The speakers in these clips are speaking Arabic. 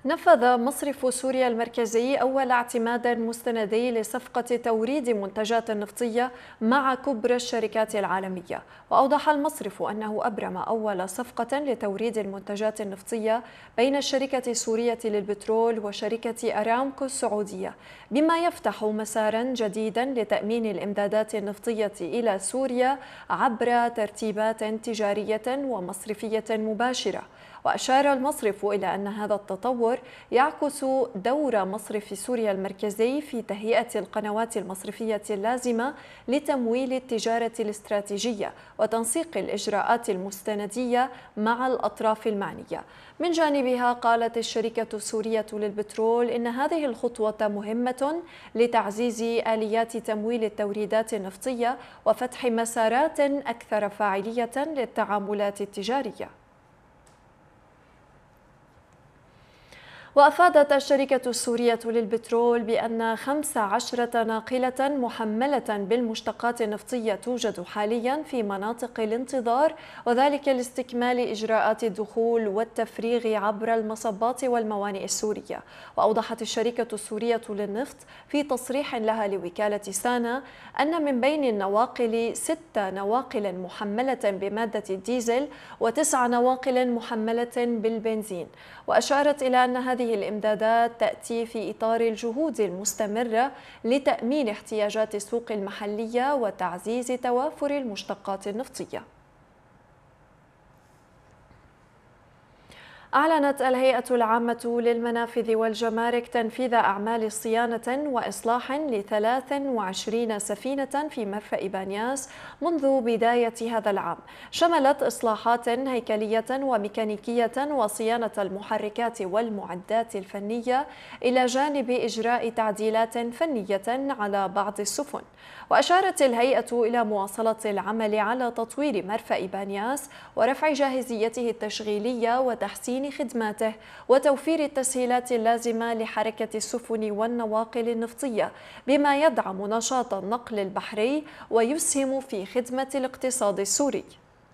نفذ مصرف سوريا المركزي أول اعتماد مستندي لصفقة توريد منتجات نفطية مع كبرى الشركات العالمية. وأوضح المصرف أنه أبرم أول صفقة لتوريد المنتجات النفطية بين الشركة السورية للبترول وشركة أرامكو السعودية، بما يفتح مسارا جديدا لتأمين الإمدادات النفطية إلى سوريا عبر ترتيبات تجارية ومصرفية مباشرة. وأشار المصرف إلى أن هذا التطور يعكس دور مصرف سوريا المركزي في تهيئة القنوات المصرفية اللازمة لتمويل التجارة الاستراتيجية وتنسيق الإجراءات المستندية مع الأطراف المعنية. من جانبها قالت الشركة السورية للبترول إن هذه الخطوة مهمة لتعزيز آليات تمويل التوريدات النفطية وفتح مسارات أكثر فاعلية للتعاملات التجارية. وأفادت الشركة السورية للبترول بأن 15 ناقلة محملة بالمشتقات النفطية توجد حاليا في مناطق الانتظار، وذلك لاستكمال إجراءات الدخول والتفريغ عبر المصبات والموانئ السورية. وأوضحت الشركة السورية للنفط في تصريح لها لوكالة سانا أن من بين النواقل 6 نواقل محملة بمادة الديزل و9 نواقل محملة بالبنزين. وأشارت إلى أن هذه الإمدادات تأتي في إطار الجهود المستمرة لتأمين احتياجات السوق المحلية وتعزيز توافر المشتقات النفطية. أعلنت الهيئة العامة للمنافذ والجمارك تنفيذ أعمال صيانة وإصلاح ل23 سفينة في مرفأ بانياس منذ بداية هذا العام، شملت إصلاحات هيكلية وميكانيكية وصيانة المحركات والمعدات الفنية، إلى جانب إجراء تعديلات فنية على بعض السفن. وأشارت الهيئة إلى مواصلة العمل على تطوير مرفأ بانياس ورفع جاهزيته التشغيلية وتحسين خدماته وتوفير التسهيلات اللازمة لحركة السفن والنواقل النفطية، بما يدعم نشاط النقل البحري ويسهم في خدمة الاقتصاد السوري.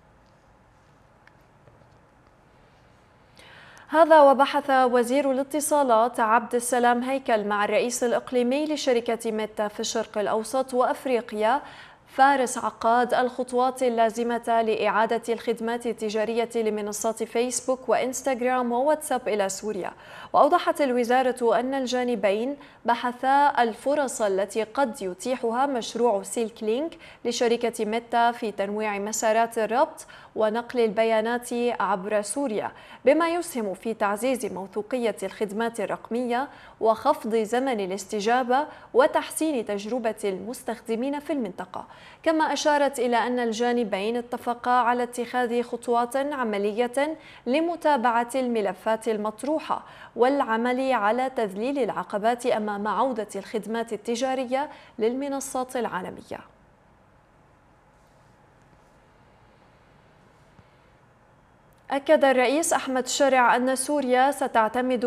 هذا وبحث وزير الاتصالات عبد السلام هيكل مع الرئيس الإقليمي لشركة ميتا في الشرق الأوسط وأفريقيا فارس عقاد الخطوات اللازمة لإعادة الخدمات التجارية لمنصات فيسبوك وإنستغرام وواتساب إلى سوريا. وأوضحت الوزارة أن الجانبين بحثا الفرص التي قد يتيحها مشروع سيلك لينك لشركة ميتا في تنويع مسارات الربط ونقل البيانات عبر سوريا، بما يسهم في تعزيز موثوقية الخدمات الرقمية وخفض زمن الاستجابة وتحسين تجربة المستخدمين في المنطقة. كما أشارت إلى أن الجانبين اتفقا على اتخاذ خطوات عملية لمتابعة الملفات المطروحة والعمل على تذليل العقبات أمام عودة الخدمات التجارية للمنصات العالمية. أكد الرئيس أحمد شرع أن سوريا ستعتمد